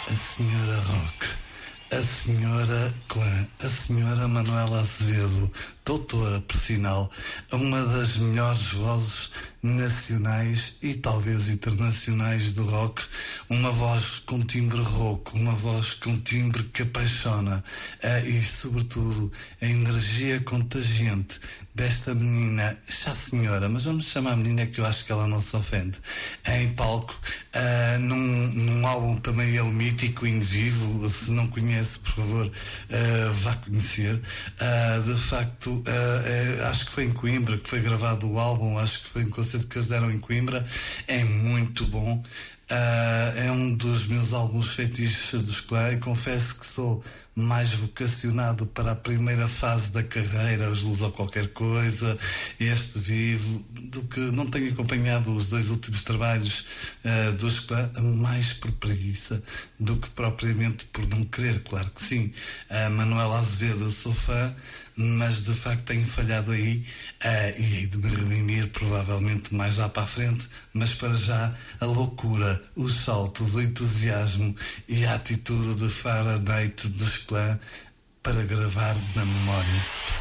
a senhora Roque, a senhora Clã, a senhora Manuela Azevedo, doutora, por sinal, uma das melhores vozes nacionais e talvez internacionais do rock, uma voz com timbre rouco, uma voz com timbre que apaixona, e sobretudo a energia contagiante desta menina, já senhora, mas vamos chamar a menina que eu acho que ela não se ofende, em palco, num álbum também ele mítico, em vivo. Se não conhece, por favor, vá conhecer. De facto, acho que foi em Coimbra que foi gravado o álbum, acho que foi um concerto que eles deram em Coimbra, é muito bom. É um dos meus álbuns fetiches dos Clã. Confesso que sou mais vocacionado para a primeira fase da carreira, os Luz ou Qualquer Coisa, este Vivo, do que não tenho acompanhado os dois últimos trabalhos dos Clã, mais por preguiça do que propriamente por não querer. Claro que sim, a Manuela Azevedo eu sou fã, mas de facto tenho falhado aí, e hei de me redimir provavelmente mais lá para a frente, mas para já a loucura, o salto do entusiasmo e a atitude de Fahrenheit dos Clã para gravar na memória.